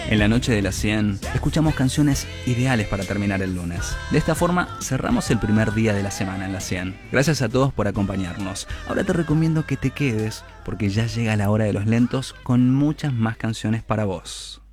En la noche de las 100, escuchamos canciones ideales para terminar el lunes. De esta forma, cerramos el primer día de la semana en la 100. Gracias a todos por acompañarnos. Ahora te recomiendo que te quedes, porque ya llega la hora de los lentos con muchas más canciones para vos.